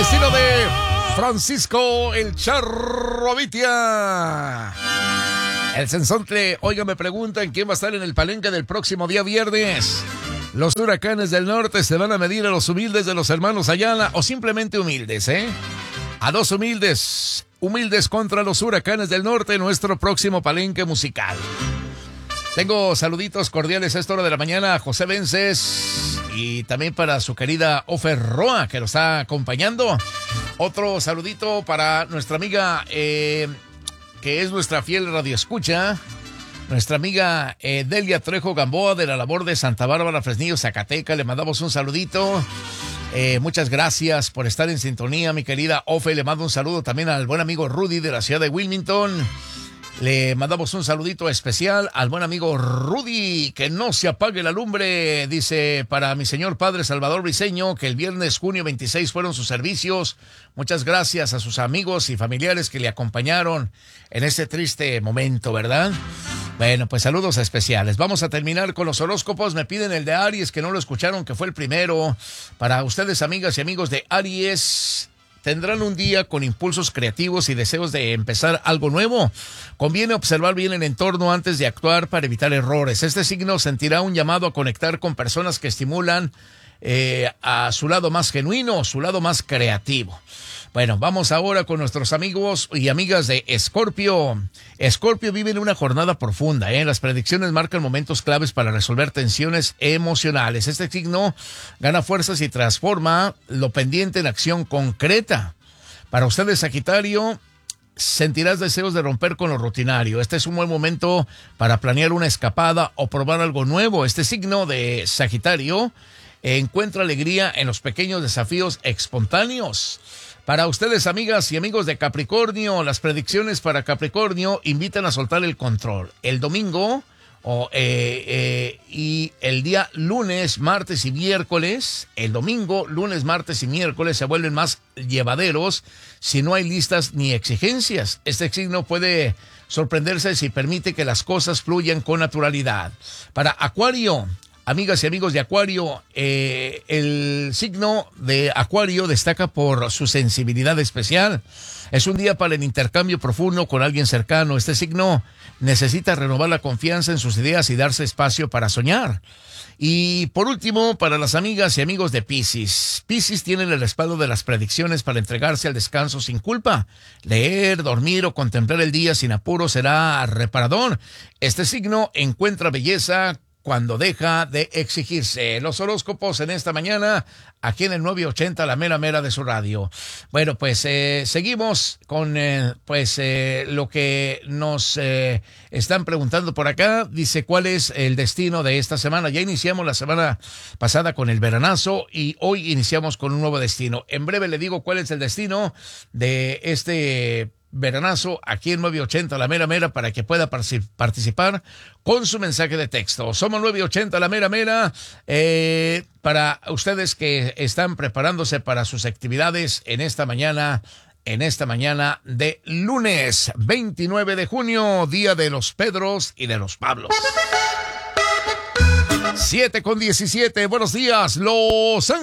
estilo de Francisco el Charro Vitia. El Sensontle, oiga, me preguntan quién va a estar en el palenque del próximo día viernes. Los Huracanes del Norte se van a medir a los humildes de los hermanos Ayala, o simplemente humildes, a dos humildes contra los Huracanes del Norte, nuestro próximo palenque musical. Tengo saluditos cordiales a esta hora de la mañana a José Vences y también para su querida Ofer Roa, que nos está acompañando. Otro saludito para nuestra amiga, que es nuestra fiel radioescucha, nuestra amiga Delia Trejo Gamboa de la labor de Santa Bárbara, Fresnillo, Zacatecas. Le mandamos un saludito. Muchas gracias por estar en sintonía, mi querida Ofe. Le mando un saludo también al buen amigo Rudy de la ciudad de Wilmington. Le mandamos un saludito especial al buen amigo Rudy, que no se apague la lumbre, dice, para mi señor padre Salvador Briceño, que el viernes junio 26 fueron sus servicios. Muchas gracias a sus amigos y familiares que le acompañaron en este triste momento, ¿verdad? Bueno, pues saludos especiales. Vamos a terminar con los horóscopos. Me piden el de Aries, que no lo escucharon, que fue el primero. Para ustedes, amigas y amigos de Aries, tendrán un día con impulsos creativos y deseos de empezar algo nuevo. Conviene observar bien el entorno antes de actuar para evitar errores. Este signo sentirá un llamado a conectar con personas que estimulan a su lado más genuino, su lado más creativo. Bueno, vamos ahora con nuestros amigos y amigas de Escorpio. Escorpio vive en una jornada profunda, Las predicciones marcan momentos claves para resolver tensiones emocionales. Este signo gana fuerzas y transforma lo pendiente en acción concreta. Para ustedes, Sagitario, sentirás deseos de romper con lo rutinario. Este es un buen momento para planear una escapada o probar algo nuevo. Este signo de Sagitario encuentra alegría en los pequeños desafíos espontáneos. Para ustedes, amigas y amigos de Capricornio, las predicciones para Capricornio invitan a soltar el control. El domingo y el día lunes, martes y miércoles, el domingo, lunes, martes y miércoles se vuelven más llevaderos si no hay listas ni exigencias. Este signo puede sorprenderse si permite que las cosas fluyan con naturalidad. Para Acuario, amigas y amigos de Acuario, el signo de Acuario destaca por su sensibilidad especial. Es un día para el intercambio profundo con alguien cercano. Este signo necesita renovar la confianza en sus ideas y darse espacio para soñar. Y por último, para las amigas y amigos de Piscis. Piscis tienen el respaldo de las predicciones para entregarse al descanso sin culpa. Leer, dormir o contemplar el día sin apuro será reparador. Este signo encuentra belleza cuando deja de exigirse. Los horóscopos en esta mañana, aquí en el 980, la mera mera de su radio. Bueno, pues seguimos con lo que nos están preguntando por acá. Dice, ¿cuál es el destino de esta semana? Ya iniciamos la semana pasada con el veranazo y hoy iniciamos con un nuevo destino. En breve le digo cuál es el destino de este veranazo aquí en 980 la mera mera para que pueda participar con su mensaje de texto. Somos 980 la mera mera para ustedes que están preparándose para sus actividades en esta mañana de lunes 29 de junio, día de los Pedros y de los Pablos. 7:17, buenos días, Los Ángeles.